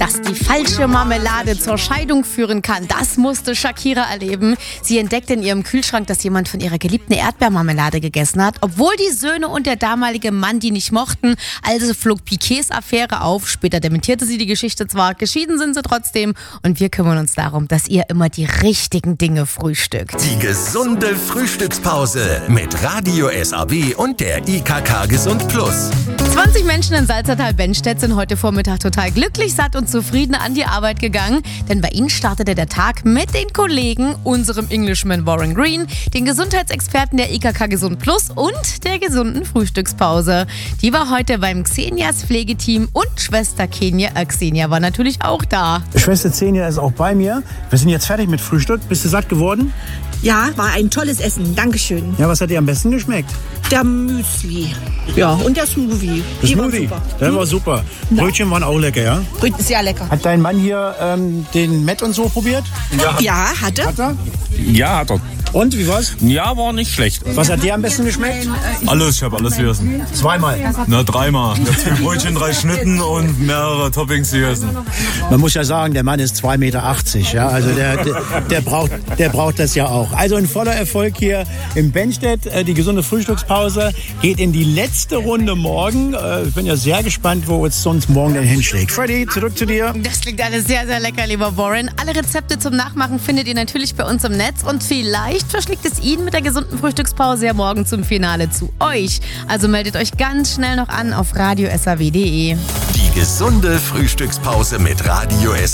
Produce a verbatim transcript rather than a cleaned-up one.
Dass die falsche Marmelade zur Scheidung führen kann, das musste Shakira erleben. Sie entdeckte in ihrem Kühlschrank, dass jemand von ihrer geliebten Erdbeermarmelade gegessen hat, obwohl die Söhne und der damalige Mann die nicht mochten. Also flog Piqués Affäre auf. Später dementierte sie die Geschichte zwar, geschieden sind sie trotzdem. Und wir kümmern uns darum, dass ihr immer die richtigen Dinge frühstückt. Die gesunde Frühstückspause mit Radio S A B und der I K K Gesund Plus. zwanzig Menschen in Salzertal-Benstedt sind heute Vormittag total glücklich, satt und zufrieden an die Arbeit gegangen. Denn bei ihnen startete der Tag mit den Kollegen, unserem Englishman Warren Green, den Gesundheitsexperten der I K K Gesund Plus und der gesunden Frühstückspause. Die war heute beim Xenias Pflegeteam und Schwester Kenia, äh, Xenia war natürlich auch da. Schwester Xenia ist auch bei mir. Wir sind jetzt fertig mit Frühstück. Bist du satt geworden? Ja, war ein tolles Essen. Dankeschön. Ja, was hat dir am besten geschmeckt? Der Müsli. Ja, und der Smoothie. Das Die waren Smoothie, super. der war super. Brötchen waren auch lecker, ja? Brötchen sehr lecker. Hat dein Mann hier ähm, den Met und so probiert? Ja, ja hatte. Hat er? Ja, hat er. Und, wie war's? Ja, war nicht schlecht. Was hat dir am besten geschmeckt? Alles, ich habe alles gegessen. Zweimal. Na, dreimal. Ich habe zwei Brötchen, drei Schnitten und mehrere Toppings gegessen. Man muss ja sagen, der Mann ist zwei Meter achtzig, ja? Also der, der, der, braucht, der braucht das ja auch. Also ein voller Erfolg hier im Benstedt. Die gesunde Frühstückspause geht in die letzte Runde morgen. Ich bin ja sehr gespannt, wo es sonst morgen denn hinschlägt. Freddy, zurück zu dir. Das klingt alles sehr, sehr lecker, lieber Warren. Alle Rezepte zum Nachmachen findet ihr natürlich bei uns im Netz und vielleicht verschlägt es Ihnen mit der gesunden Frühstückspause ja morgen zum Finale zu euch. Also meldet euch ganz schnell noch an auf radio s a w punkt d e. Die gesunde Frühstückspause mit Radio S A B.